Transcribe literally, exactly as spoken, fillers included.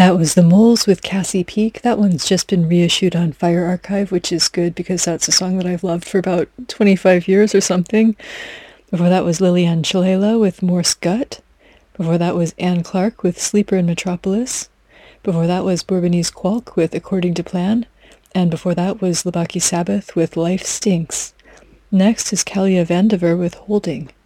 That was The Moles with Cassie Peak. That one's just been reissued on Fire Archive, which is good because that's a song that I've loved for about twenty-five years or something. Before that was Liliane Chalela with Morse Gut. Before that was Anne Clark with Sleeper in Metropolis. Before that was Bourbonese Qualk with According to Plan. And before that was Labaki Sabbath with Life Stinks. Next is Kalia Vandiver with Holding.